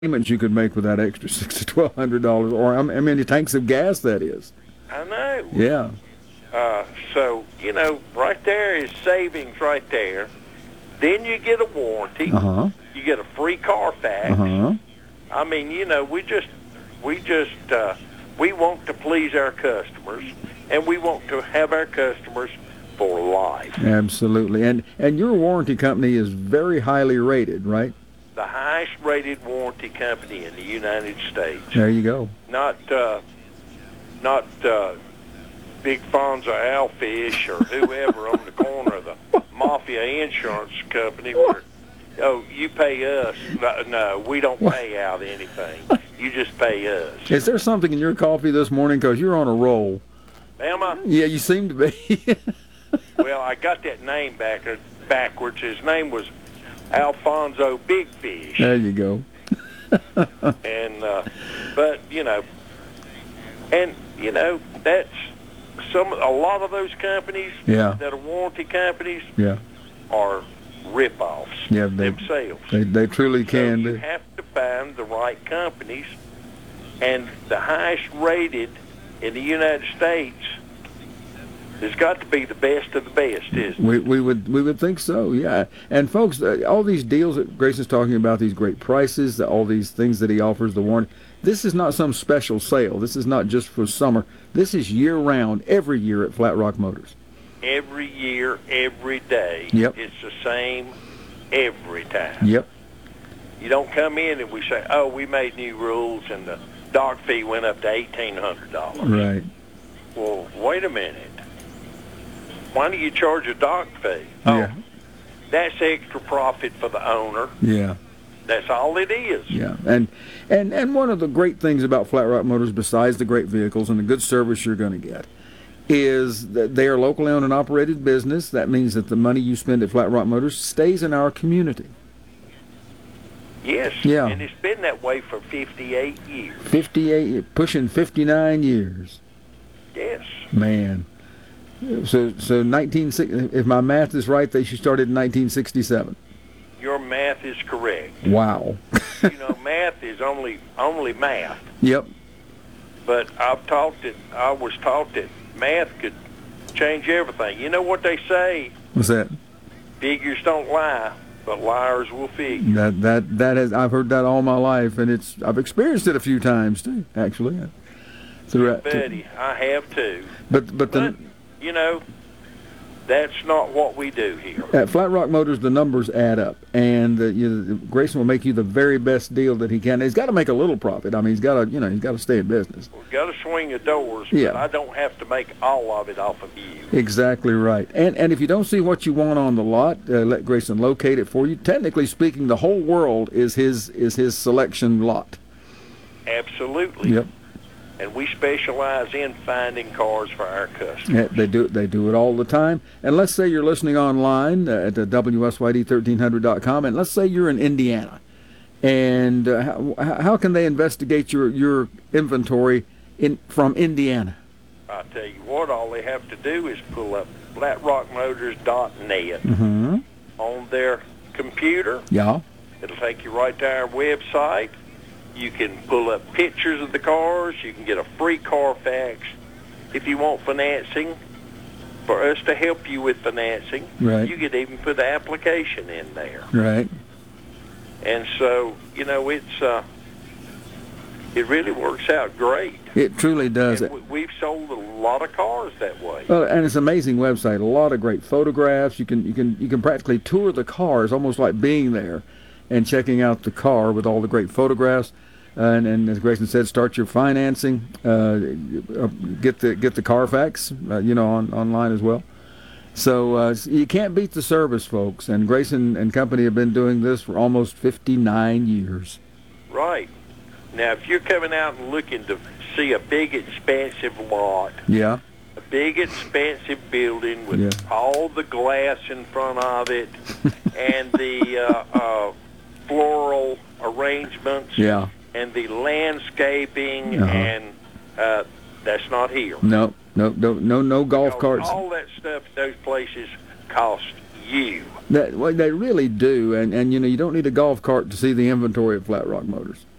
payments you could make with that extra $600 to $1,200, or how many tanks of gas that is. I know. Yeah. So, right there is savings right there. Then you get a warranty. Uh-huh. You get a free Carfax. Uh-huh. I mean, we want to please our customers, and we want to have our customers for life. Absolutely. And your warranty company is very highly rated, right? The highest rated warranty company in the United States. There you go. Not Big Fonzo Alfish or whoever on the corner of the Mafia Insurance Company where, you pay us. No, we don't pay out anything. You just pay us. Is there something in your coffee this morning? Because you're on a roll. Am I? Yeah, you seem to be. Well, I got that name backwards. His name was Alfonso Big Fish. There you go. And, but, that's a lot of those companies that are warranty companies are rip-offs themselves. They truly can. So you have to find the right companies, and the highest rated in the United States has got to be the best of the best, isn't it? We would think so, yeah. And folks, all these deals that Grayson's talking about, these great prices, all these things that he offers, the warranty, this is not some special sale. This is not just for summer. This is year-round, every year at Flat Rock Motors. Every year, every day. Yep. It's the same every time. Yep. You don't come in and we say, we made new rules and the dock fee went up to $1,800. Right. Well, wait a minute. Why do you charge a dock fee? Yeah. That's extra profit for the owner. Yeah. That's all it is. Yeah, and one of the great things about Flat Rock Motors, besides the great vehicles and the good service you're going to get, is that they are locally owned and operated business. That means that the money you spend at Flat Rock Motors stays in our community. Yes. Yeah. And it's been that way for 58 years. 58, pushing 59 years. Yes. Man. So if my math is right, they started in 1967. Your math is correct. Wow. Math is only math. Yep. But I was taught that math could change everything. You know what they say? What's that? Figures don't lie, but liars will figure. That has, I've heard that all my life, and I've experienced it a few times too, actually. Buddy, I have too. But that's not what we do here. At Flat Rock Motors, the numbers add up, and Grayson will make you the very best deal that he can. He's got to make a little profit. I mean, he's got to stay in business. We've got to swing the doors, but I don't have to make all of it off of you. Exactly right. And if you don't see what you want on the lot, let Grayson locate it for you. Technically speaking, the whole world is his selection lot. Absolutely. Yep. And we specialize in finding cars for our customers. Yeah, they do it all the time. And let's say you're listening online at WSYD1300.com, and let's say you're in Indiana. And how can they investigate your inventory from Indiana? I tell you what, all they have to do is pull up flatrockmotors.net on their computer. Yeah. It'll take you right to our website. You can pull up pictures of the cars. You can get a free Carfax. If you want financing, for us to help you with financing, you could even put the application in there. Right. And so, it really works out great. It truly does. And we've sold a lot of cars that way. Well, and it's an amazing website. A lot of great photographs. You can practically tour the cars, almost like being there and checking out the car with all the great photographs. And as Grayson said, start your financing. Get the Carfax, online as well. So you can't beat the service, folks. And Grayson and company have been doing this for almost 59 years. Right. Now, if you're coming out and looking to see a big, expensive lot, a big, expensive building with all the glass in front of it and the floral arrangements and the landscaping, and that's not here. No golf carts. All that stuff, those places cost you. Well, they really do, and you know, you don't need a golf cart to see the inventory of Flat Rock Motors.